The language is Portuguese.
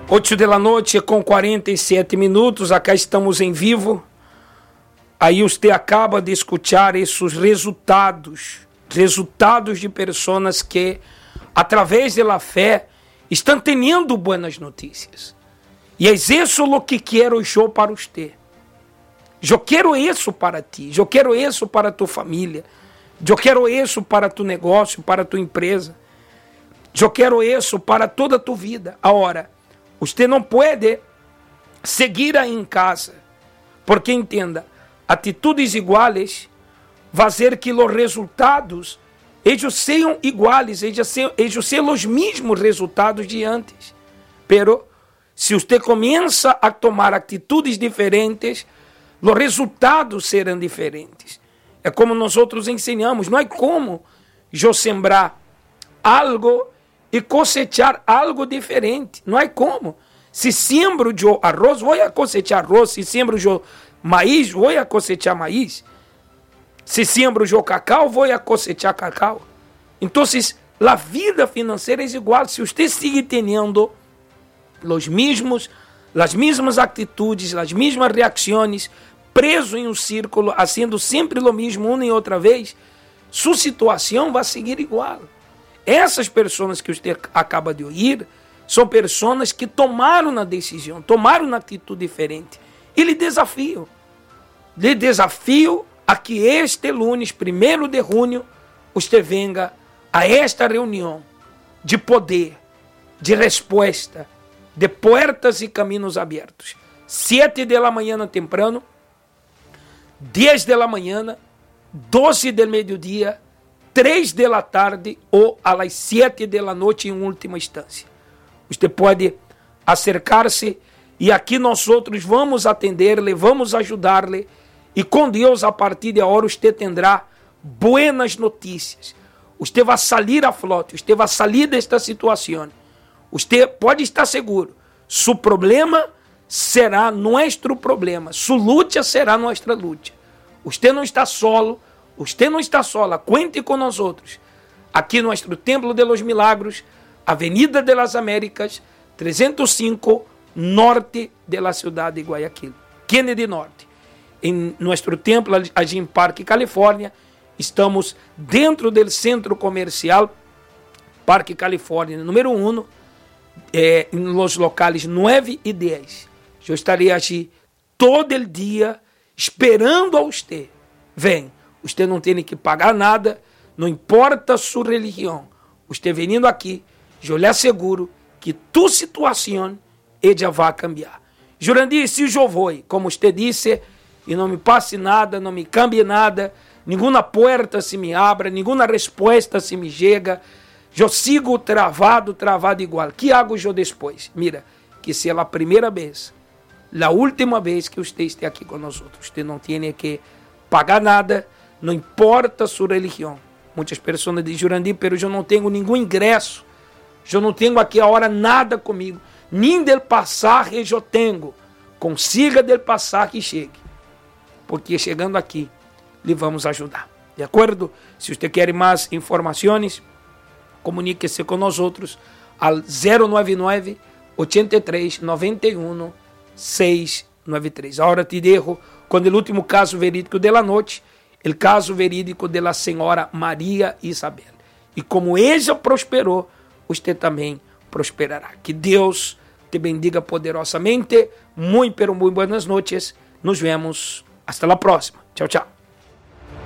8 da noite com 47 minutos, acá estamos em vivo. Aí você acaba de escutar esses resultados de pessoas que, através da fé, estão tendo boas notícias. E é isso o que quero eu para você. Eu quero isso para ti, eu quero isso para tua família, eu quero isso para tu negócio, para tua empresa, eu quero isso para toda a tua vida. Agora, você não pode seguir aí em casa, porque entenda, atitudes iguais fazer que os resultados eles sejam iguais, eles sejam os mesmos resultados de antes. Pero se você começa a tomar atitudes diferentes, os resultados serão diferentes. É como nós outros ensinamos, não é como eu sembrar algo e cosechar algo diferente. Não é como. Se sembro eu arroz, vou a cosechar arroz. Se sembro eu maíz, vou a cosechar maíz. Se sembro eu cacau, vou a cosechar cacau. Então, a vida financeira é igual. Se você sigue tendo as mesmas atitudes, as mesmas reações, preso em um círculo, fazendo sempre o mesmo uma e outra vez, sua situação vai seguir igual. Essas pessoas que você acaba de ouvir são pessoas que tomaram uma decisão, tomaram uma atitude diferente. E lhe desafio a que este lunes, 1º de junho, você venha a esta reunião de poder, de resposta, de portas e caminhos abertos. 7 da manhã temprano, 10 da manhã, 12 do meio-dia, 3 da tarde ou às 7 da noite em última instância. Você pode acercar-se e aqui nós outros vamos atender-lhe, vamos ajudar-lhe e com Deus a partir de agora você terá buenas notícias. Você vai sair a flote, você vai sair desta situação. Você pode estar seguro, seu problema será nosso problema, sua luta será nossa luta. Você não está solo, você não está sola, cuente com nós outros. Aqui no nosso Templo de los Milagros, Avenida de las Américas, 305, norte da cidade de Guayaquil, Kennedy Norte. Em nosso templo, aqui em Parque Califórnia, estamos dentro do centro comercial Parque Califórnia, número 1, nos locais 9 e 10. Eu estarei aqui todo o dia esperando a você. Vem. Você não tem que pagar nada, não importa a sua religião. Você vindo aqui, eu lhe asseguro que tua situação já vai cambiar. Jurandir, se eu vou, como você disse, e não me passe nada, não me cambie nada, nenhuma porta se me abra, nenhuma resposta se me chega, eu sigo travado igual. Que hago eu depois? Mira, que se é a primeira vez, a última vez que você esteja aqui com nós outros, você não tem que pagar nada, não importa a sua religião. Muitas pessoas dizem, Jurandir, pero eu não tenho nenhum ingresso, eu não tenho aqui a hora nada comigo, nem del passagem eu tenho. Consiga del passagem que chegue, porque chegando aqui, lhe vamos ajudar. De acordo? Se você quer mais informações, comunique-se com nós outros ao 099 83 91 693. Agora te dejo com o último caso verídico da noite, o caso verídico da senhora Maria Isabel. E como ela prosperou, você também prosperará. Que Deus te bendiga poderosamente. Muito, pero muy buenas noches. Nos vemos. Hasta la próxima. Tchau, tchau.